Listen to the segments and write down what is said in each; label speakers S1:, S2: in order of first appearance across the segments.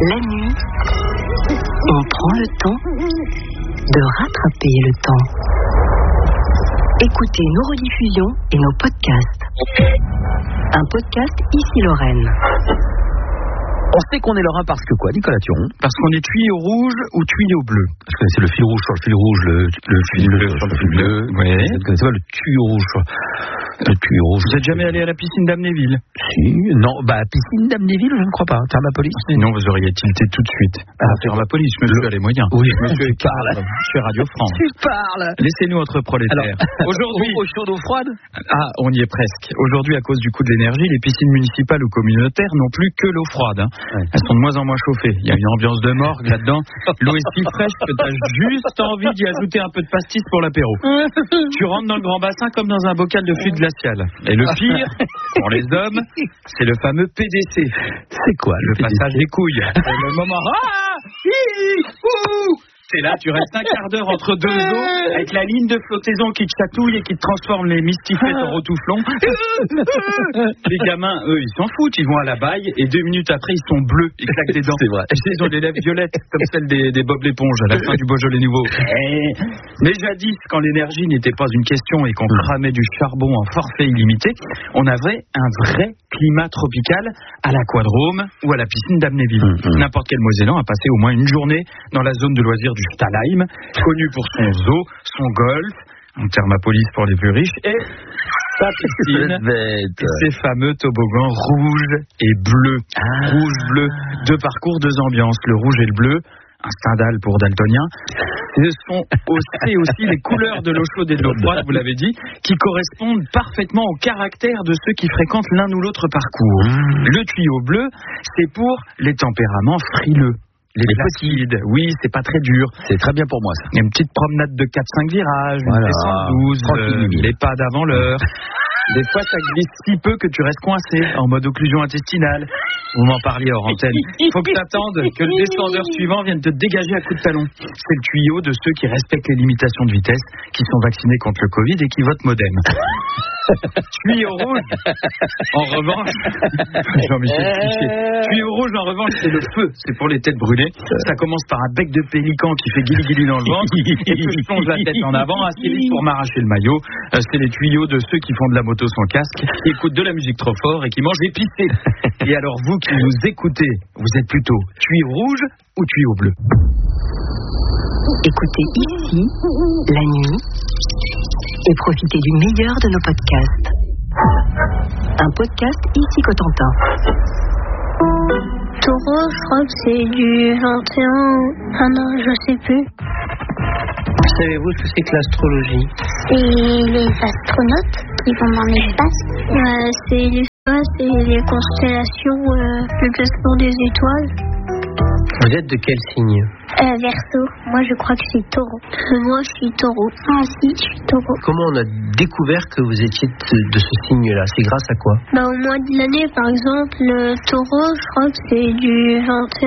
S1: La nuit, on prend le temps de rattraper le temps. Écoutez nos rediffusions et nos podcasts. Un podcast Ici Lorraine.
S2: On sait qu'on est lorrain parce que quoi, Nicolas Thuron? Parce qu'on est tuyau rouge ou tuyau bleu. Je connaissais le fil rouge sur le fil rouge, le fil bleu sur le fil bleu. Oui. Je ne connaissais pas le tuyau rouge. Le tuyau rouge. Vous êtes jamais allé à la piscine d'Amnéville? Si, non, piscine d'Amnéville, je ne crois pas. Thermapolis. Sinon, vous auriez tilté tout de suite. Thermapolis, monsieur a les moyens. Oui, monsieur parle. Chez Radio France. Tu parles. Laissez-nous entre prolétaires. Aujourd'hui. Eau chaude, eau froide? Ah, on y est presque. Aujourd'hui, à cause du coût de l'énergie, les piscines municipales ou communautaires n'ont plus que l'eau froide. Ouais. Elles sont de moins en moins chauffées. Il y a une ambiance de morgue là-dedans. L'eau est si fraîche que t'as juste envie d'y ajouter un peu de pastis pour l'apéro. Tu rentres dans le grand bassin comme dans un bocal de fluide glacial. Et le pire, pour les hommes, c'est le fameux PDC. C'est quoi le passage des couilles? C'est le moment. C'est là, tu restes un quart d'heure entre deux eaux avec la ligne de flottaison qui te chatouille et qui te transforme les mystifettes en retouflons. Les gamins, eux, ils s'en foutent, ils vont à la baille et 2 minutes après, ils sont bleus, ils claquent des dents. C'est vrai. Ils ont des lèvres violettes comme celles des Bob l'éponge à la fin du Beaujolais nouveau. Mais jadis, quand l'énergie n'était pas une question et qu'on cramait du charbon en forfait illimité, on avait un vrai climat tropical à l'aquadrome ou à la piscine d'Amnéville. N'importe quel Mosellan a passé au moins une journée dans la zone de loisirs du Stahlheim, connu pour son zoo, son golf, un Thermapolis pour les plus riches, et sa piscine, ses fameux toboggans rouges et bleus. Rouge-bleu, 2 parcours, 2 ambiances, le rouge et le bleu. Un Stendhal pour daltonien. Ce sont aussi les couleurs de l'eau chaude et de l'eau froide, vous l'avez dit, qui correspondent parfaitement au caractère de ceux qui fréquentent l'un ou l'autre parcours. Le tuyau bleu, c'est pour les tempéraments frileux. Les placides, oui, c'est pas très dur. C'est très bien pour moi, ça. Il y a une petite promenade de 4-5 virages, une descente 12, les pas d'avant l'heure. Des fois, ça glisse si peu que tu restes coincé, en mode occlusion intestinale. Vous m'en parliez hors antenne. Il faut que tu attendes que le descendeur suivant vienne te dégager à coups de talon. C'est le tuyau de ceux qui respectent les limitations de vitesse, qui sont vaccinés contre le Covid et qui votent Modem. Tuyau rouge, en revanche, Jean-Michel Tichet. Tuyau rouge, en revanche, c'est le feu. C'est pour les têtes brûlées. Ça commence par un bec de pélican qui fait guili-guili dans le ventre et que je plonge la tête en avant assez vite pour m'arracher le maillot. C'est les tuyaux de ceux qui font de la moto sans casque, qui écoutent de la musique trop fort et qui mangent épicé. Et alors vous qui nous écoutez, vous êtes plutôt tuyau rouge ou tuyau bleu?
S1: Écoutez ici, la nuit, et profitez du meilleur de nos podcasts. Un podcast Ici Cotentin.
S3: Taureau, je crois que c'est du 21. Ah non, je sais plus.
S4: Savez-vous ce que c'est que l'astrologie?
S3: C'est les astronautes qui vont dans l'espace. C'est l'espace et les constellations, le classement des étoiles.
S4: Vous êtes de quel signe?
S3: Verseau. Moi, je crois que c'est taureau. Moi, je suis taureau. Ah si, je suis taureau.
S4: Comment on a découvert que vous étiez de ce signe-là? C'est grâce à quoi?
S3: Au mois de l'année, par exemple, le taureau, je crois que c'est du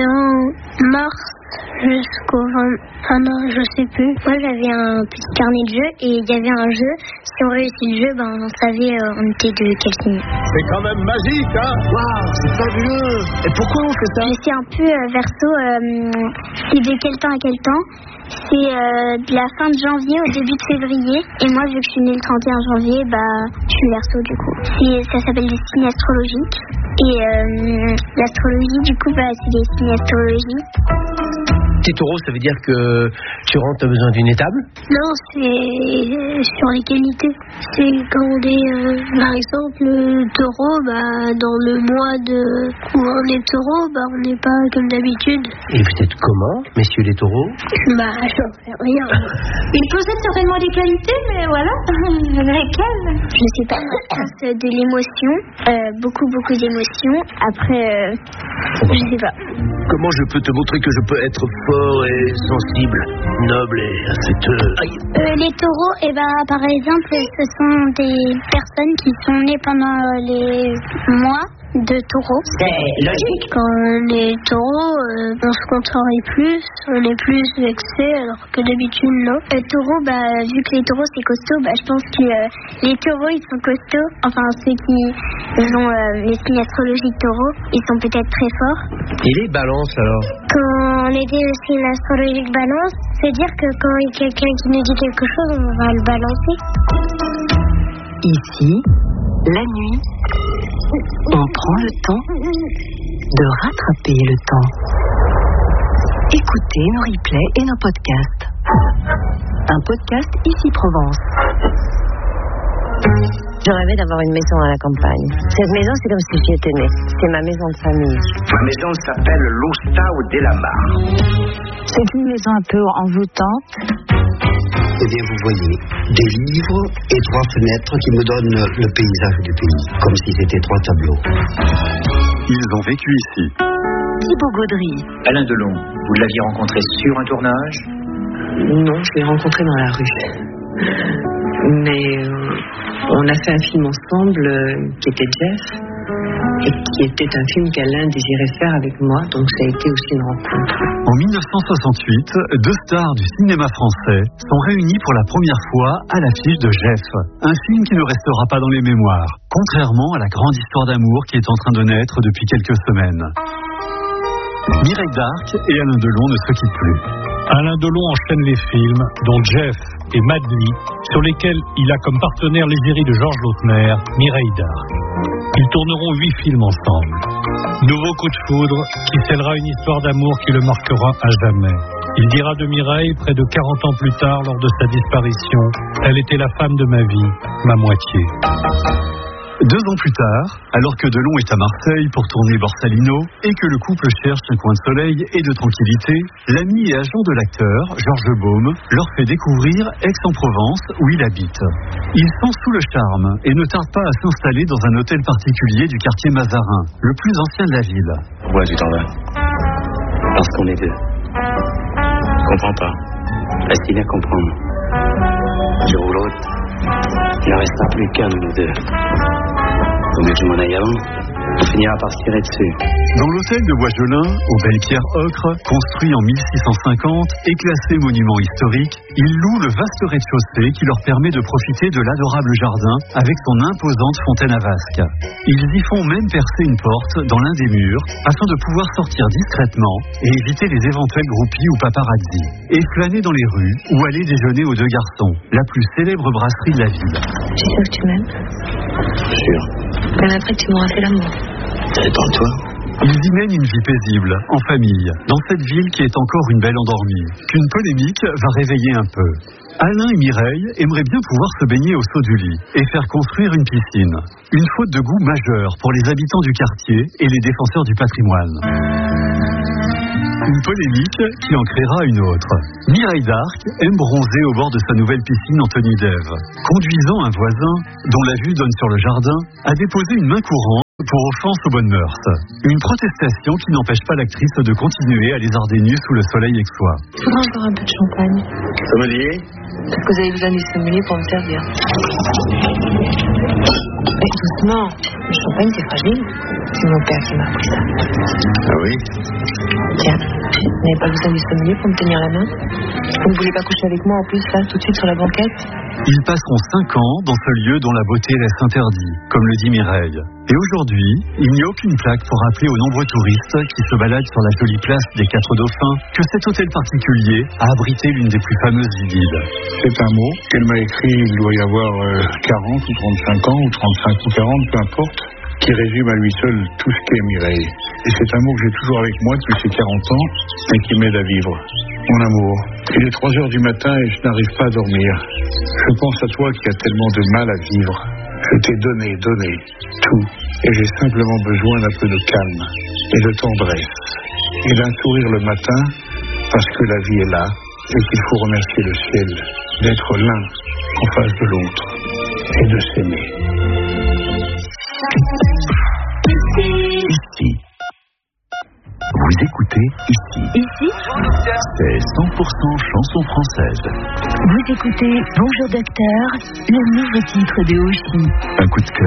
S3: 21 mars jusqu'au 20... Ah non, je sais plus. Moi, j'avais un petit carnet de jeu et il y avait un jeu. Si on réussit le jeu, on savait on était de quel signe.
S5: C'est quand même magique, hein? Waouh, c'est fabuleux! Et pourquoi on fait ça?
S3: Je sais un peu, Verseau, c'est de quel temps à quel temps. C'est de la fin de janvier au début de février. Et moi, vu que je suis née le 31 janvier, je suis Verseau du coup. Ça s'appelle des signes astrologiques. Et l'astrologie, du coup, c'est des signes astrologiques.
S4: T'es taureau, ça veut dire que tu rentres, t'as besoin d'une étable?
S3: Non, c'est sur les qualités. C'est quand on est, par exemple, taureau, dans le mois où on est taureau, on n'est pas comme d'habitude.
S4: Et vous êtes comment, messieurs les taureaux?
S3: J'en sais rien.
S6: Il possède certainement des qualités, mais voilà. Lesquelles?
S3: Je sais pas. De l'émotion, beaucoup d'émotions. Après, je sais pas.
S5: Comment je peux te montrer que je peux être fort et sensible, noble et affectueux?
S3: Les taureaux, par exemple, ce sont des personnes qui sont nées pendant les mois de taureau.
S6: C'est logique.
S3: Quand on est taureau, on se contrarie plus, on est plus vexé, alors que d'habitude, non. Taureau, vu que les taureaux, c'est costaud, je pense que les taureaux, ils sont costauds. Enfin, ceux qui ont les signes astrologiques taureaux, ils sont peut-être très forts.
S4: Et les balances? balance alors?
S3: Quand on était aussi une astrologique balance, c'est dire que quand il y a quelqu'un qui nous dit quelque chose, on va le balancer.
S1: Ici, la nuit, on prend le temps de rattraper le temps. Écoutez nos replays et nos podcasts. Un podcast Ici Provence.
S7: Je rêvais d'avoir une maison à la campagne. Cette maison, c'est comme si j'y étais née. C'est ma maison de famille.
S5: Ma maison s'appelle l'Ostau de la Mare.
S7: C'est une maison un peu envoûtante.
S8: Eh bien, vous voyez, des livres et 3 fenêtres qui me donnent le paysage du pays, comme si c'était 3 tableaux.
S9: Ils ont vécu ici.
S1: Thibaut Gaudry.
S10: Alain Delon, vous l'aviez rencontré sur un tournage?
S11: Non, je l'ai rencontré dans la rue. Mais on a fait un film ensemble qui était Jeff et qui était un film qu'Alain désirait faire avec moi, donc ça a été aussi une rencontre.
S9: En 1968, 2 stars du cinéma français sont réunies pour la première fois à l'affiche de Jeff, un film qui ne restera pas dans les mémoires, contrairement à la grande histoire d'amour qui est en train de naître depuis quelques semaines. Mireille d'Arc et Alain Delon ne se quittent plus.
S12: Alain Delon enchaîne les films, dont Jeff et Madly, sur lesquels il a comme partenaire l'égérie de Georges Lautner, Mireille d'Arc. Ils tourneront 8 films ensemble. Nouveau coup de foudre qui scellera une histoire d'amour qui le marquera à jamais. Il dira de Mireille, près de 40 ans plus tard, lors de sa disparition, « Elle était la femme de ma vie, ma moitié ».
S9: 2 ans plus tard, alors que Delon est à Marseille pour tourner Borsalino et que le couple cherche un coin de soleil et de tranquillité, l'ami et agent de l'acteur, Georges Baume, leur fait découvrir Aix-en-Provence où il habite. Ils sont sous le charme et ne tardent pas à s'installer dans un hôtel particulier du quartier Mazarin, le plus ancien de la ville.
S10: Pourquoi tu t'en vas? Parce qu'on est 2. Je comprends pas. Facile à comprendre. Un jour ou l'autre, il ne restera plus qu'un de nous 2. Au mieux que je m'en aille avant, on finira par se tirer dessus.
S9: Dans l'hôtel de Boisgelin, aux belles pierres ocre, construit en 1650 et classé monument historique, ils louent le vaste rez-de-chaussée qui leur permet de profiter de l'adorable jardin avec son imposante fontaine à vasque. Ils y font même percer une porte dans l'un des murs afin de pouvoir sortir discrètement et éviter les éventuels groupies ou paparazzi. Et flâner dans les rues ou aller déjeuner aux 2 garçons, la plus célèbre brasserie de la ville.
S7: Tu sais que tu m'aimes?
S10: Sûr.
S7: Même après que tu m'auras fait l'amour.
S10: Ça dépend de toi.
S9: Ils y mènent une vie paisible, en famille, dans cette ville qui est encore une belle endormie, qu'une polémique va réveiller un peu. Alain et Mireille aimeraient bien pouvoir se baigner au saut du lit et faire construire une piscine. Une faute de goût majeure pour les habitants du quartier et les défenseurs du patrimoine. Une polémique qui en créera une autre. Mireille d'Arc aime bronzer au bord de sa nouvelle piscine en tenue d'Ève. Conduisant un voisin, dont la vue donne sur le jardin, a déposé une main courante pour offense aux bonnes mœurs. Une protestation qui n'empêche pas l'actrice de continuer à lézarder nue sous le soleil aixois.
S7: Il faudra encore un peu de champagne.
S10: Sommelier?
S7: Est-ce que vous avez besoin du sommelier pour me servir? Mais doucement, le champagne c'est fragile. C'est mon père qui m'a appris ça.
S10: Ah oui?
S7: Tiens, vous n'avez pas besoin du sommelier pour me tenir la main? Vous ne voulez pas coucher avec moi en plus, là, tout de suite sur la banquette?
S9: Ils passeront 5 ans dans ce lieu dont la beauté laisse interdit, comme le dit Mireille. Et aujourd'hui, il n'y a aucune plaque pour rappeler aux nombreux touristes qui se baladent sur la jolie place des 4 Dauphins que cet hôtel particulier a abrité l'une des plus fameuses idylles.
S13: C'est un mot qu'elle m'a écrit, il doit y avoir 40 ou 35 ans, ou 35 ou 40, peu importe, qui résume à lui seul tout ce qu'est Mireille. Et c'est un mot que j'ai toujours avec moi depuis ces 40 ans et qui m'aide à vivre. Mon amour, il est 3 heures du matin et je n'arrive pas à dormir. Je pense à toi qui as tellement de mal à vivre. Je t'ai donné tout. Et j'ai simplement besoin d'un peu de calme et de tendresse. Et d'un sourire le matin parce que la vie est là et qu'il faut remercier le ciel d'être l'un en face de l'autre et de s'aimer.
S9: Ici. Vous écoutez Ici.
S1: Ici,
S9: C'est 100% chanson française.
S1: vous écoutez Bonjour Docteur, le nouveau titre de Oshi.
S9: Un coup de cœur